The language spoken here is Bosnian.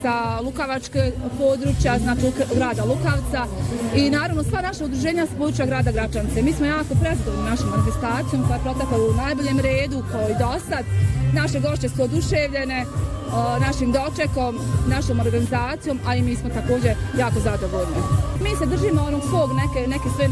sa Lukavačke područja, znači grada Lukavca i naravno sva naša udruženja s područja grada Gračanice. Mi smo jako prezadovoljni našom manifestacijom koja je protekla u najboljem redu kao i dosad. Naše gošće su oduševljene našim dočekom, našom organizacijom, a i mi smo također jako zadovoljni. Mi se držimo onog svog neke sve